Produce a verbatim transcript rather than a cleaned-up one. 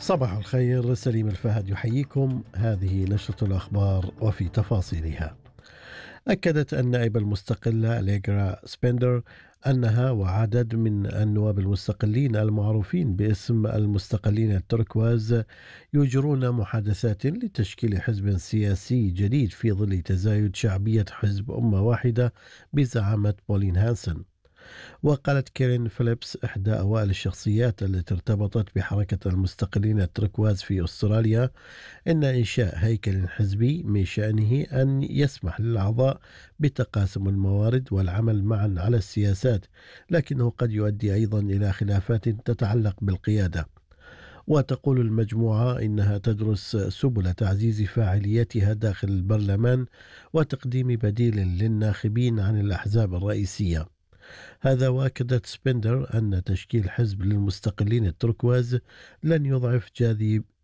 صباح الخير. سليم الفهد يحييكم. هذه نشرة الأخبار وفي تفاصيلها. أكدت النائبة المستقلة أليغرا سبندر أنها وعدد من النواب المستقلين المعروفين باسم المستقلين التركواز يجرون محادثات لتشكيل حزب سياسي جديد في ظل تزايد شعبية حزب أمة واحدة بزعامة بولين هانسن. وقالت كيرين فيليبس إحدى أوائل الشخصيات التي ارتبطت بحركة المستقلين التركواز في أستراليا إن إنشاء هيكل حزبي من شأنه أن يسمح للأعضاء بتقاسم الموارد والعمل معا على السياسات، لكنه قد يؤدي أيضا إلى خلافات تتعلق بالقيادة. وتقول المجموعة إنها تدرس سبل تعزيز فاعليتها داخل البرلمان وتقديم بديل للناخبين عن الأحزاب الرئيسية. هذا، وأكدت سبندر أن تشكيل حزب للمستقلين التركواز لن يضعف جاذب